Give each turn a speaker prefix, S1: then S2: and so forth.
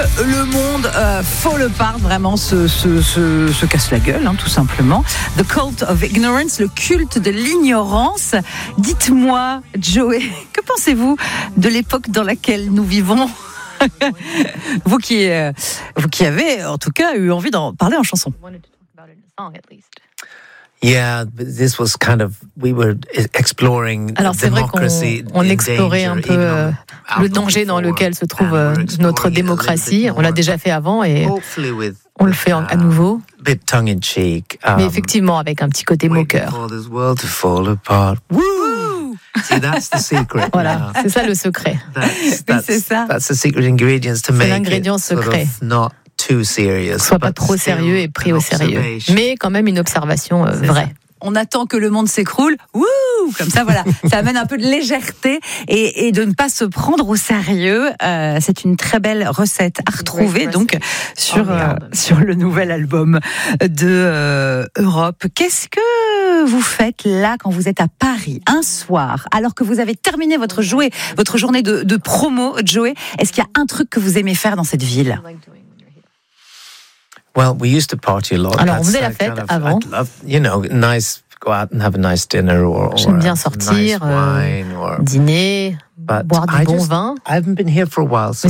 S1: Le monde fall apart, vraiment se casse la gueule, tout simplement. The Cult of Ignorance, le culte de l'ignorance. Dites-moi, Joey, que pensez-vous de l'époque dans laquelle nous vivons ? vous qui avez, en tout cas, eu envie d'en parler en chanson.
S2: Yeah, this was kind of, we were exploring.
S3: Alors c'est vrai qu'on explorait un peu le danger dans lequel se trouve notre démocratie. On l'a déjà fait avant et on le fait à nouveau. Mais effectivement avec un petit côté moqueur. Voilà, c'est ça le secret.
S1: C'est ça.
S3: C'est l'ingrédient secret. Soit pas trop sérieux et pris au sérieux. Mais quand même une observation vraie.
S1: On attend que le monde s'écroule. Wouh, comme ça, voilà. Ça amène un peu de légèreté et de ne pas se prendre au sérieux. C'est une très belle recette à retrouver donc sur le nouvel album de Europe. Qu'est-ce que vous faites là quand vous êtes à Paris un soir, alors que vous avez terminé votre journée de promo, Joey? Est-ce qu'il y a un truc que vous aimez faire dans cette ville?
S2: Well, we used to party a lot.
S3: Alors, on faisait la fête avant. J'aime bien sortir, dîner, boire du bon vin. Mais